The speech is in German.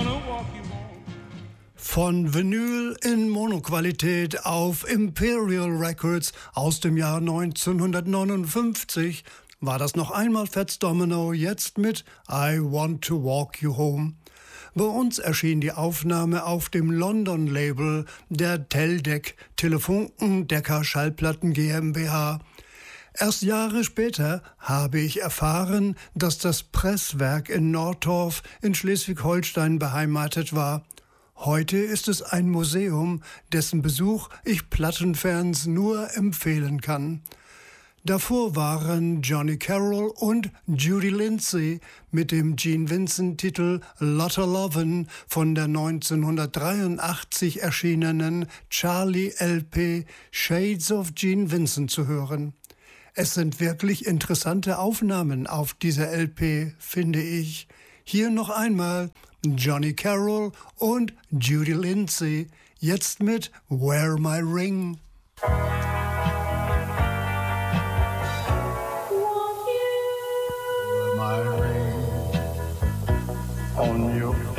Von Vinyl in Monoqualität auf Imperial Records aus dem Jahr 1959 war das noch einmal Fats Domino, jetzt mit I Want to Walk You Home. Bei uns erschien die Aufnahme auf dem London-Label der Teldec Telefunken Decca Schallplatten GmbH. Erst Jahre später habe ich erfahren, dass das Presswerk in Nordorf in Schleswig-Holstein beheimatet war. Heute ist es ein Museum, dessen Besuch ich Plattenfans nur empfehlen kann. Davor waren Johnny Carroll und Judy Lindsay mit dem Gene Vincent-Titel Lotta Lovin' von der 1983 erschienenen Charlie LP Shades of Gene Vincent zu hören. Es sind wirklich interessante Aufnahmen auf dieser LP, finde ich. Hier noch einmal Johnny Carroll und Judy Lindsay, jetzt mit Wear My Ring. My ring on your